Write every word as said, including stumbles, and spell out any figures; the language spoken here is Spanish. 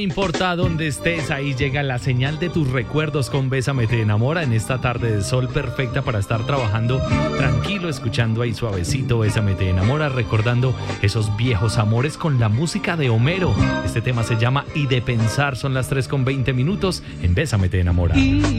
importa dónde estés, ahí llega la señal de tus recuerdos con Bésame Te Enamora en esta tarde de sol perfecta para estar trabajando tranquilo, escuchando ahí suavecito Bésame Te Enamora, recordando esos viejos amores con la música de Homero. Este tema se llama Y de Pensar, son las tres con veinte minutos en Bésame Te Enamora.